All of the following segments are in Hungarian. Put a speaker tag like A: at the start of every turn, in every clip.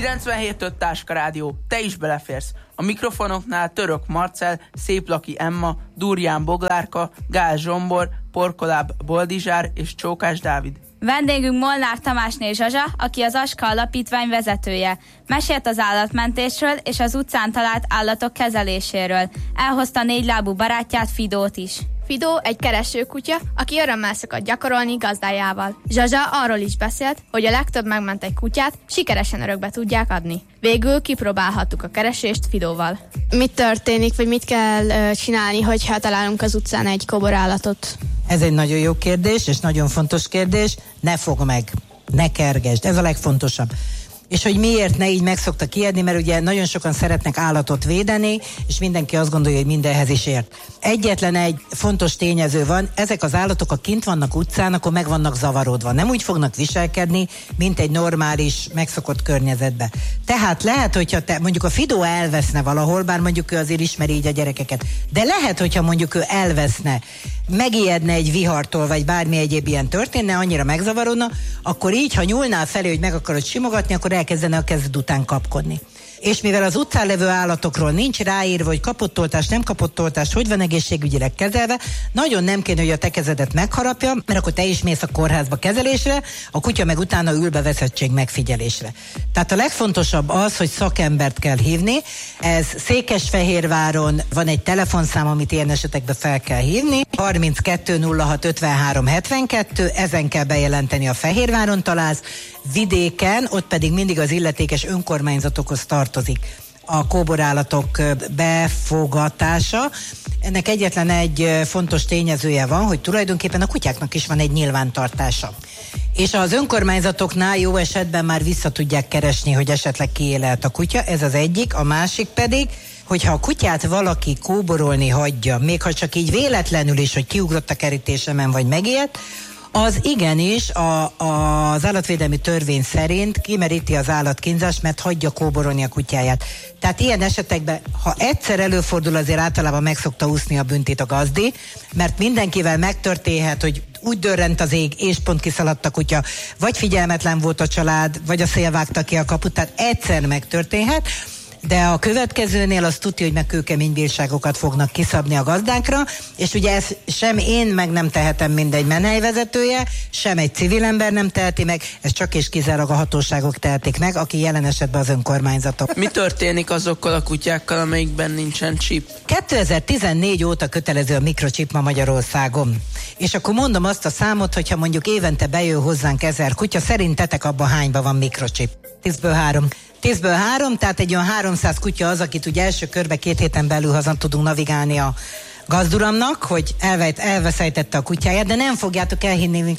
A: 97.5 Táska Rádió, te is beleférsz. A mikrofonoknál Török Marcell, Széplaki Emma, Durján Boglárka, Gál Zsombor, Porkoláb Boldizsár és Csókás Dávid.
B: Vendégünk Molnár Tamásné Zsazsa, aki az Aska Alapítvány vezetője. Mesélt az állatmentésről és az utcán talált állatok kezeléséről. Elhozta 4 lábú barátját, Fidót is.
C: Fidó egy keresőkutya, aki örömmel szokott gyakorolni gazdájával. Zsazsa arról is beszélt, hogy a legtöbb megmentett kutyát sikeresen örökbe tudják adni. Végül kipróbálhattuk a keresést Fidóval.
D: Mit történik, vagy mit kell csinálni, hogyha találunk az utcán egy koborállatot?
E: Ez egy nagyon jó kérdés, és nagyon fontos kérdés. Ne fogd meg, ne kergesd, ez a legfontosabb. És hogy miért ne így meg szokta kiadni, mert ugye nagyon sokan szeretnek állatot védeni, és mindenki azt gondolja, hogy mindenhez is ért. Egyetlen egy fontos tényező van, ezek az állatok, ha kint vannak utcán, akkor meg vannak zavarodva. Nem úgy fognak viselkedni, mint egy normális, megszokott környezetben. Tehát lehet, hogyha mondjuk a Fidó elveszne valahol, bár mondjuk ő azért ismeri így a gyerekeket, de lehet, hogyha mondjuk ő elveszne, megijedne egy vihartól, vagy bármi egyéb ilyen történne, annyira megzavarodna, akkor így, ha nyúlnál felé, hogy meg akarod simogatni, akkor elkezdene a kezed után kapkodni. És mivel az utcán levő állatokról nincs ráírva, hogy kapott oltást, nem kapott oltást, hogy van egészségügyileg kezelve, nagyon nem kéne, hogy a te kezedet megharapja, mert akkor te is mész a kórházba kezelésre, a kutya meg utána ül be veszettség megfigyelésre. Tehát a legfontosabb az, hogy szakembert kell hívni. Ez Székesfehérváron van egy telefonszám, amit ilyen esetekben fel kell hívni. 32 06 53 72, ezen kell bejelenteni, a Fehérváron találsz. Vidéken, ott pedig mindig az illetékes önkormányzatokhoz tartozik a kóborállatok befogatása. Ennek egyetlen egy fontos tényezője van, hogy tulajdonképpen a kutyáknak is van egy nyilvántartása. És az önkormányzatoknál jó esetben már vissza tudják keresni, hogy esetleg kiélelt a kutya, ez az egyik, a másik pedig, hogyha a kutyát valaki kóborolni hagyja, még ha csak így véletlenül is, hogy kiugrott a kerítésemen, vagy megijedt, az igenis az állatvédelmi törvény szerint kimeríti az állatkínzást, mert hagyja kóborolni a kutyáját. Tehát ilyen esetekben, ha egyszer előfordul, azért általában meg szokta úszni a büntit a gazdi, mert mindenkivel megtörténhet, hogy úgy dörrent az ég, és pont kiszaladt a kutya, vagy figyelmetlen volt a család, vagy a szél vágta ki a kaput, tehát egyszer megtörténhet, de a következőnél azt tudja, hogy meg kőkemény bírságokat fognak kiszabni a gazdákra, és ugye ezt sem én meg nem tehetem, mint egy menhelyvezetője, sem egy civil ember nem teheti meg, ez csak és kizárólag a hatóságok tehetik meg, aki jelen esetben az önkormányzatok.
A: Mi történik azokkal a kutyákkal, amelyikben nincsen chip?
E: 2014 óta kötelező a mikrochip ma Magyarországon. És akkor mondom azt a számot, hogyha mondjuk évente bejön hozzánk 1000 kutya, szerintetek abban hányban van mikrochip? 10-ből 3. 10-ből 3, tehát egy olyan 300 kutya az, akit ugye első körbe 2 héten belül haza tudunk navigálni a gazduramnak, hogy elveszejtette a kutyáját, de nem fogjátok elhinni,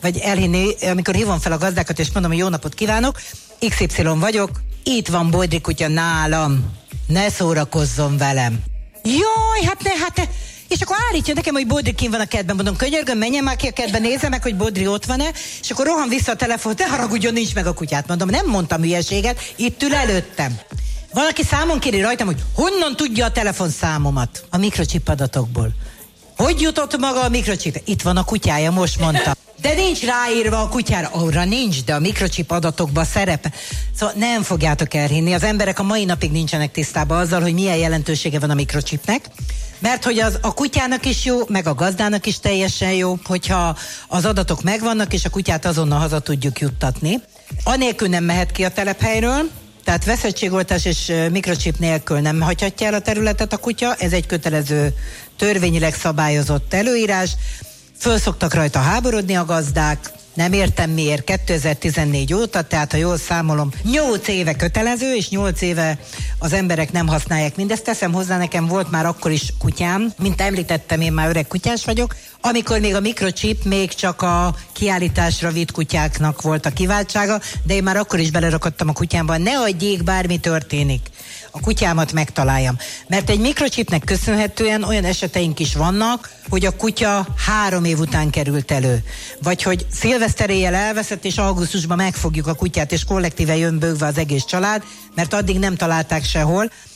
E: amikor hívom fel a gazdákat, és mondom, hogy jó napot kívánok, XY vagyok, itt van Bodri kutya nálam, ne szórakozzon velem. Jaj, és akkor állítja nekem, hogy Bodri kint van a kertben, mondom, könyörgöm, menjen már ki a kertben, nézze meg, hogy Bodri ott van-e, és akkor rohan vissza a telefon, ne haragudjon, nincs meg a kutyát. Mondom, nem mondtam hülyeséget, itt ül előttem. Valaki számon kéri rajtam, hogy honnan tudja a telefonszámomat? A mikrochip adatokból. Hogy jutott maga a mikrochip? Itt van a kutyája, most mondta. De nincs ráírva a kutyára. Arra nincs, de a mikrochip adatokban szerepel. Szóval nem fogjátok elhinni. Az emberek a mai napig nincsenek tisztában azzal, hogy milyen jelentősége van a mikrochipnek. Mert hogy a kutyának is jó, meg a gazdának is teljesen jó, hogyha az adatok megvannak, és a kutyát azonnal haza tudjuk juttatni. Anélkül nem mehet ki a telephelyről, tehát veszettségoltás és mikrochip nélkül nem hagyhatja el a területet a kutya, ez egy kötelező, törvényileg szabályozott előírás. Föl szoktak rajta háborodni a gazdák, nem értem miért, 2014 óta, tehát ha jól számolom, 8 éve kötelező, és 8 éve az emberek nem használják mindezt. Teszem hozzá, nekem volt már akkor is kutyám, mint említettem, én már öreg kutyás vagyok, amikor még a mikrochip még csak a kiállításra vitt kutyáknak volt a kiváltsága, de én már akkor is belerakottam a kutyámban, ne adjék, bármi történik, a kutyámat megtaláljam. Mert egy mikrochipnek köszönhetően olyan eseteink is vannak, hogy a kutya 3 év után került elő. Vagy hogy szilveszter éjjel elveszett, és augusztusban megfogjuk a kutyát, és kollektíve jön bőgve az egész család, mert addig nem találták sehol.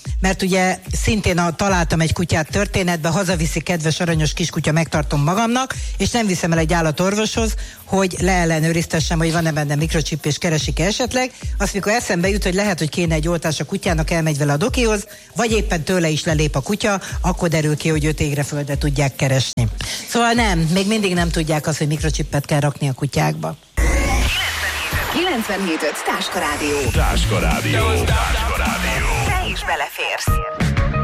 E: mert ugye szintén találtam egy kutyát történetbe, hazaviszi kedves aranyos kiskutya, megtartom magamnak, és nem viszem el egy állatorvoshoz, hogy leellenőriztessem, hogy van-e benne mikrocsip, és keresik esetleg. Azt, mikor eszembe jut, hogy lehet, hogy kéne egy oltás a kutyának, elmegy vele a dokihoz, vagy éppen tőle is lelép a kutya, akkor derül ki, hogy őt égreföldre tudják keresni. Szóval nem, még mindig nem tudják azt, hogy mikrocsipet kell rakni a kutyákba.
F: 97.5 Táska Rádió.
G: Táska Rádió.
F: Te is beleférsz.